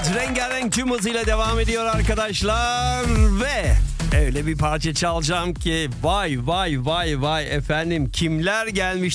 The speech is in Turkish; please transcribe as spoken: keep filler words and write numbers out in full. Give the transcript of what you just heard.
Evet, rengarenk tüm hızıyla devam ediyor arkadaşlar ve öyle bir parça çalacağım ki vay vay vay vay efendim kimler gelmiş